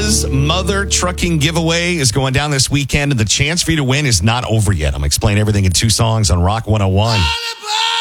America's Mother Trucking Giveaway is going down this weekend, and the chance for you to win is not over yet. I'm going to explain everything in two songs on Rock 101.